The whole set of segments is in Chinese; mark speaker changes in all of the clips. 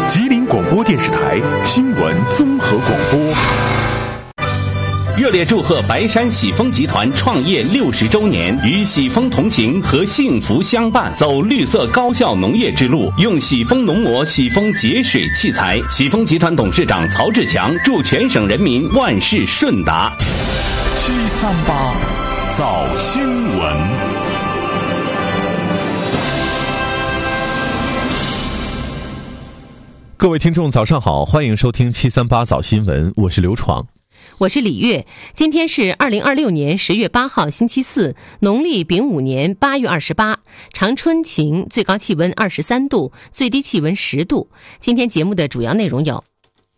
Speaker 1: 吉林广播电视台新闻综合广播。
Speaker 2: 热烈祝贺白山喜丰集团创业60周年，与喜丰同行和幸福相伴，走绿色高效农业之路，用喜丰农膜、喜丰节水器材。喜丰集团董事长曹志强祝全省人民万事顺达。
Speaker 1: 738早新闻。
Speaker 3: 各位听众早上好，欢迎收听738早新闻，我是刘闯。
Speaker 4: 我是李月，今天是2026年10月8号星期四，农历丙午年8月28，长春晴，最高气温23度，最低气温10度。今天节目的主要内容有：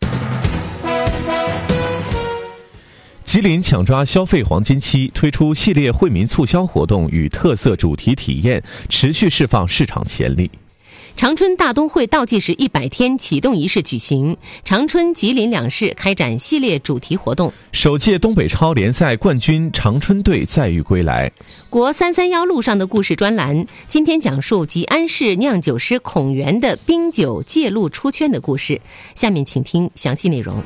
Speaker 3: 吉林抢抓消费黄金期，推出系列惠民促销活动与特色主题体验，持续释放市场潜力。
Speaker 4: 长春大冬会倒计时100天启动仪式举行，长春、吉林两市开展系列主题活动。
Speaker 3: 首届东北超联赛冠军长春队载誉归来。
Speaker 4: 国331路上的故事专栏，今天讲述吉安市酿酒师孔元的冰酒借路出圈的故事。下面请听详细内容。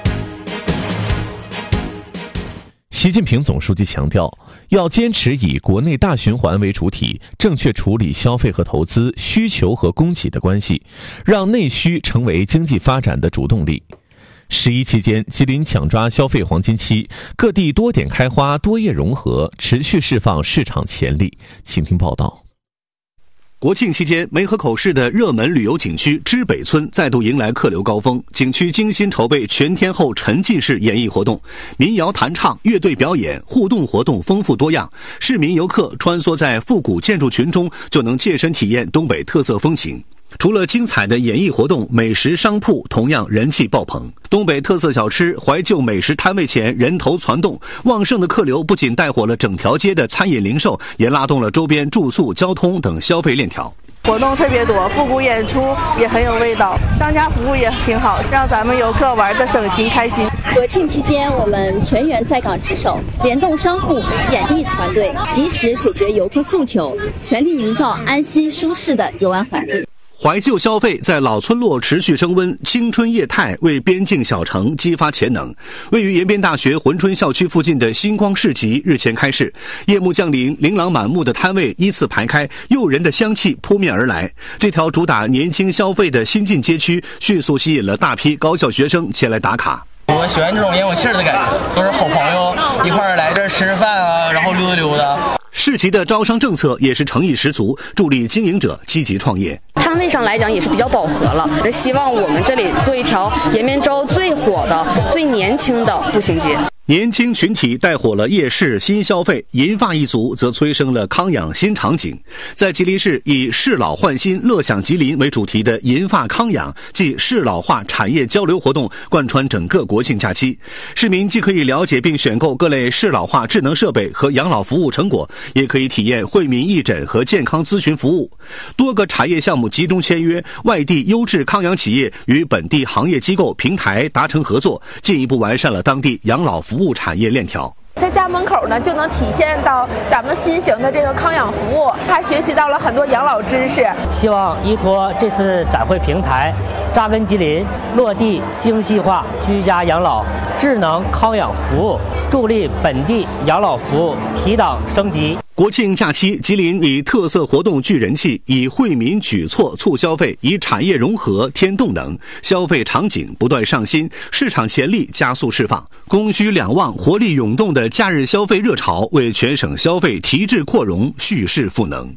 Speaker 3: 习近平总书记强调，要坚持以国内大循环为主体，正确处理消费和投资、需求和供给的关系，让内需成为经济发展的主动力。11期间，吉林抢抓消费黄金期，各地多点开花、多业融合，持续释放市场潜力。请听报道。
Speaker 5: 国庆期间，梅河口市的热门旅游景区知北村再度迎来客流高峰。景区精心筹备全天候沉浸式演艺活动，民谣弹唱、乐队表演、互动活动丰富多样。市民游客穿梭在复古建筑群中，就能切身体验东北特色风情。除了精彩的演艺活动，美食商铺同样人气爆棚。东北特色小吃、怀旧美食摊位前人头攒动，旺盛的客流不仅带火了整条街的餐饮零售，也拉动了周边住宿、交通等消费链条。
Speaker 6: 活动特别多，复古演出也很有味道，商家服务也挺好，让咱们游客玩得省心开心。
Speaker 7: 国庆期间，我们全员在岗值守，联动商户、演艺团队，及时解决游客诉求，全力营造安心舒适的游玩环境。
Speaker 5: 怀旧消费在老村落持续升温，青春业态为边境小城激发潜能。位于延边大学珲春校区附近的星光市集日前开市，夜幕降临，琳琅满目的摊位依次排开，诱人的香气扑面而来。这条主打年轻消费的新晋街区，迅速吸引了大批高校学生前来打卡。
Speaker 8: 我喜欢这种烟火气的感觉，都是好朋友一块儿来这儿吃吃饭啊，然后溜达溜达。
Speaker 5: 市集的招商政策也是诚意十足，助力经营者积极创业。
Speaker 9: 摊位上来讲也是比较饱和了，希望我们这里做一条延边州最火的、最年轻的步行街。
Speaker 5: 年轻群体带火了夜市新消费，银发一族则催生了康养新场景。在吉林市以市老焕新乐享吉林为主题的银发康养暨市老化产业交流活动贯穿整个国庆假期，市民既可以了解并选购各类市老化智能设备和养老服务成果，也可以体验惠民义诊和健康咨询服务。多个产业项目集中签约，外地优质康养企业与本地行业机构平台达成合作，进一步完善了当地养老服务产业链条。
Speaker 10: 在家门口呢，就能体现到咱们新型的这个康养服务，还学习到了很多养老知识。
Speaker 11: 希望依托这次展会平台，扎根吉林，落地精细化居家养老智能康养服务，助力本地养老服务提档升级。
Speaker 5: 国庆假期，吉林以特色活动聚人气，以惠民举措促消费，以产业融合添动能，消费场景不断上新，市场潜力加速释放，供需两旺、活力涌动的假日消费热潮，为全省消费提质扩容、蓄势赋能。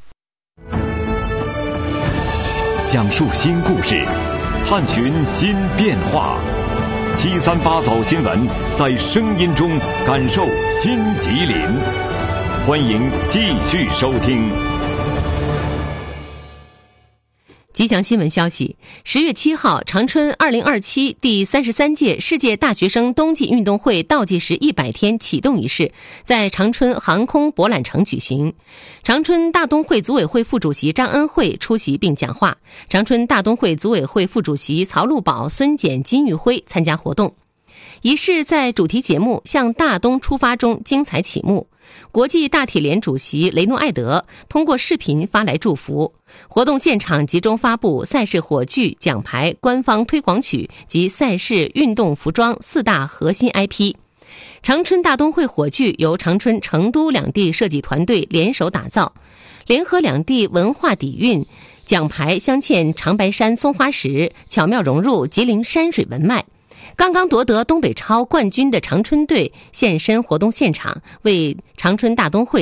Speaker 1: 讲述新故事，探寻新变化。738早新闻，在声音中感受新吉林。欢迎继续收听。
Speaker 4: 吉祥新闻消息：10月7号，长春2027第33届世界大学生冬季运动会倒计时100天启动仪式在长春航空博览城举行。长春大冬会组委会副主席张恩惠出席并讲话，长春大冬会组委会副主席曹路宝、孙简、金玉辉参加活动。仪式在主题节目向大冬出发中精彩启幕。 国际大体联主席雷诺艾德通过视频发来祝福。活动现场集中发布赛事火炬、奖牌、官方推广曲及赛事运动服装4大核心 IP。长春大冬会火炬由长春、成都两地设计团队联手打造，联合两地文化底蕴，奖牌镶嵌长白山松花石，巧妙融入吉林山水文脉。刚刚夺得东北超冠军的长春队现身活动现场，为长春大冬会